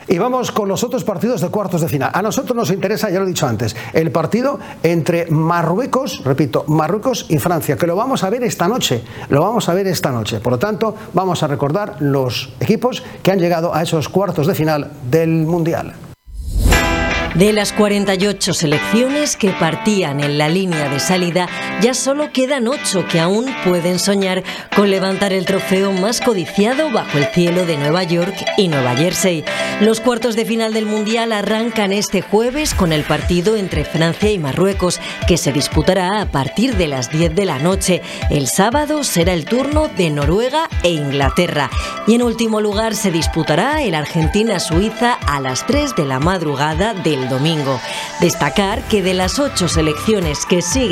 Y vamos con los otros partidos de cuartos de final. A nosotros nos interesa, ya lo he dicho antes, el partido entre Marruecos, repito, Marruecos y Francia, que lo vamos a ver esta noche. Lo vamos a ver esta noche. Por lo tanto, vamos a recordar los equipos que han llegado a esos cuartos de final del Mundial. De las 48 selecciones que partían en la línea de salida, ya solo quedan 8 que aún pueden soñar con levantar el trofeo más codiciado bajo el cielo de Nueva York y Nueva Jersey. Los cuartos de final del Mundial arrancan este jueves con el partido entre Francia y Marruecos, que se disputará a partir de las 10 de la noche. El sábado será el turno de Noruega e Inglaterra. Y en último lugar se disputará el Argentina-Suiza a las 3 de la madrugada del domingo. Destacar que de las 8 selecciones que siguen